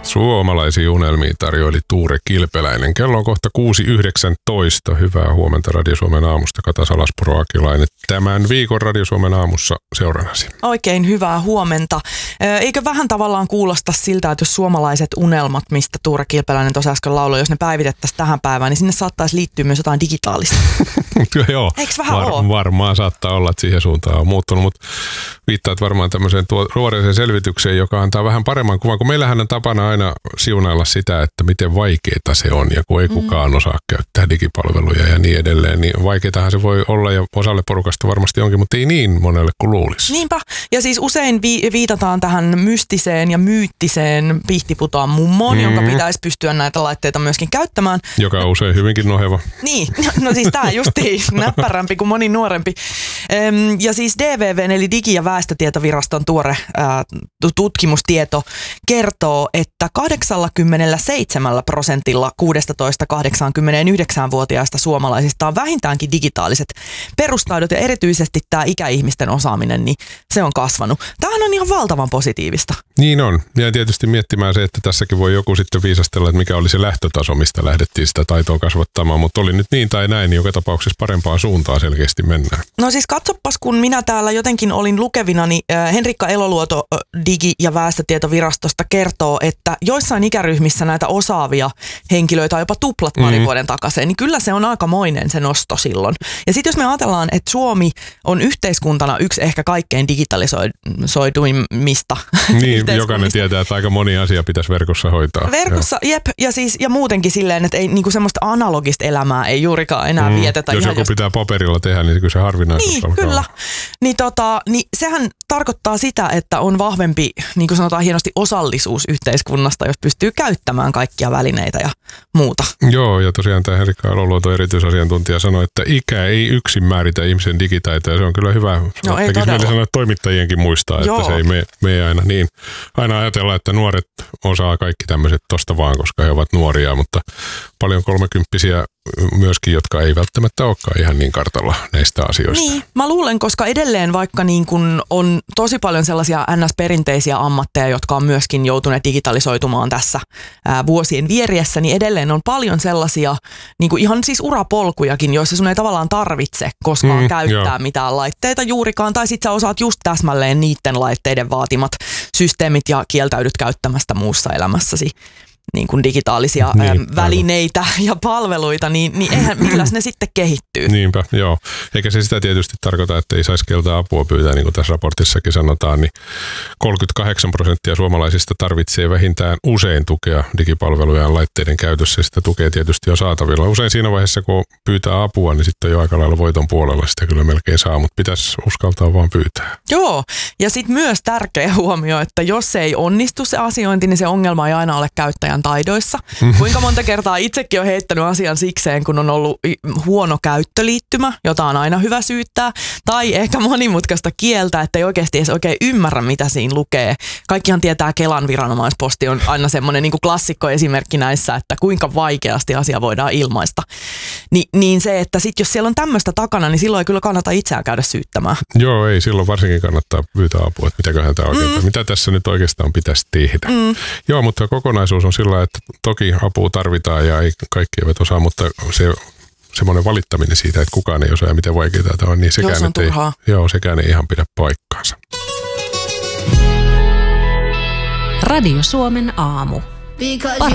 Suomalaisia unelmia tarjoili Tuure Kilpeläinen. Kello on kohta 6.19. Hyvää huomenta Radio Suomen aamusta. Kata Salaspuro Akilainen. Tämän viikon Radio Suomen aamussa seurannasi. Oikein hyvää huomenta. Eikö vähän tavallaan kuulosta siltä, että jos suomalaiset unelmat, mistä Tuure Kilpeläinen tuossa äsken lauloi, jos ne päivitettäisiin tähän päivään, niin sinne saattaisi liittyä myös jotain digitaalista. Joo, eikö vähän ole? Varmaan saattaa olla, että siihen suuntaan on muuttunut, mutta viittaat varmaan tämmöiseen tuoreeseen selvitykseen, joka antaa vähän paremman kuvan, kun meillähän on tapana aina siunailla sitä, että miten vaikeaa se on ja kun ei kukaan osaa käyttää digipalveluja ja niin edelleen, niin vaikeatahan se voi olla ja osalle porukasta varmasti onkin, mutta ei niin monelle kuin luulisi. Niinpä, ja siis usein viitataan tähän mystiseen ja myyttiseen pihtiputaan mummoon, jonka pitäisi pystyä näitä laitteita myöskin käyttämään. Joka on usein hyvinkin noheva. Niin, no siis tämä justiin näppärämpi kuin moni nuorempi. Ja siis DVV:n eli Digi- ja väestötietoviraston tuore tutkimustieto kertoo, että 87% 16-89-vuotiaista suomalaisista on vähintäänkin digitaaliset perustaidot ja erityisesti tämä ikäihmisten osaaminen, niin se on kasvanut. Tämähän on ihan valtavan positiivista. Niin on. Ja tietysti miettimään se, että tässäkin voi joku sitten viisastella, että mikä oli se lähtötaso, mistä lähdettiin sitä taitoa kasvattamaan, mutta oli nyt niin tai näin, niin joka tapauksessa parempaan suuntaan selkeästi mennään. No siis katsopas, kun minä täällä jotenkin olin lukevina, niin Henrikka Eloluoto Digi- ja väestötietovirastosta kertoo, että joissain ikäryhmissä näitä osaavia henkilöitä on jopa tuplat parin vuoden takaisin, niin kyllä se on aikamoinen se nosto silloin. Ja sitten jos me ajatellaan, että Suomi on yhteiskuntana yksi ehkä kaikkein digitalisoiduimmista. Niin, jokainen tietää, että aika moni asia pitäisi verkossa hoitaa. Verkossa, jep, ja muutenkin silleen, että ei niinku semmoista analogista elämää ei juurikaan enää vietetä. Jos joku pitää paperilla tehdä, niin kyllä se harvinaisuus niin, alkaa. Kyllä. Niin sehän tarkoittaa sitä, että on vahvempi, niin kuin sanotaan hienosti, osallisuus yhteiskunnasta, jos pystyy käyttämään kaikkia välineitä ja muuta. Joo, ja tosiaan tämä Henrikka Eloluoto erityisasiantuntija sanoi, että ikä ei yksin määritä ihmisen digitaitoja. Se on kyllä hyvä. No ei meille sanoa, että toimittajienkin muistaa, että se ei mene aina niin. Aina ajatella, että nuoret osaa kaikki tämmöiset tosta vaan, koska he ovat nuoria, mutta paljon 30-vuotiaita myöskin, jotka ei välttämättä olekaan ihan niin kartalla näistä asioista. Niin, mä luulen, koska edelleen vaikka niin kun on tosi paljon sellaisia NS-perinteisiä ammatteja, jotka on myöskin joutuneet digitalisoitumaan tässä vuosien vieriessä, niin edelleen on paljon sellaisia niin kuin ihan siis urapolkujakin, joissa sun ei tavallaan tarvitse koskaan käyttää mitään laitteita juurikaan, tai sit sä osaat just täsmälleen niiden laitteiden vaatimat systeemit ja kieltäydyt käyttämästä muussa elämässäsi niin kuin digitaalisia välineitä ja palveluita, palveluita, niin eihän milläs ne sitten kehittyy. Niinpä, joo. Eikä se sitä tietysti tarkoita, että ei saisi keltaa apua pyytää, niin kuin tässä raportissakin sanotaan, niin 38% suomalaisista tarvitsee vähintään usein tukea digipalvelujen laitteiden käytössä, ja sitä tukea tietysti on saatavilla. Usein siinä vaiheessa, kun pyytää apua, niin sitten jo aika lailla voiton puolella sitä kyllä melkein saa, mutta pitäisi uskaltaa vaan pyytää. Joo, ja sitten myös tärkeä huomio, että jos ei onnistu se asiointi, niin se ongelma ei aina ole käyttäjän taidoissa. Kuinka monta kertaa itsekin on heittänyt asian sikseen, kun on ollut huono käyttöliittymä, jota on aina hyvä syyttää, tai ehkä monimutkaista kieltä, että ei oikeasti edes oikein ymmärrä, mitä siinä lukee. Kaikkihan tietää, Kelan viranomaisposti on aina semmoinen niin kuin klassikko esimerkki näissä, että kuinka vaikeasti asia voidaan ilmaista. Niin se, että sit jos siellä on tämmöistä takana, niin silloin ei kyllä kannata itseään käydä syyttämään. Joo, ei silloin varsinkin kannattaa pyytää apua, että mitäköhän tämä oikein, mitä tässä nyt oikeastaan pitäisi tehdä. Joo, mutta kokonaisuus on sillä, että toki apua tarvitaan ja kaikki eivät osaa, mutta semmoinen valittaminen siitä, että kukaan ei osaa ja miten vaikeaa tämä on, niin sekään ei ihan pidä paikkaansa. Radio Suomen aamu.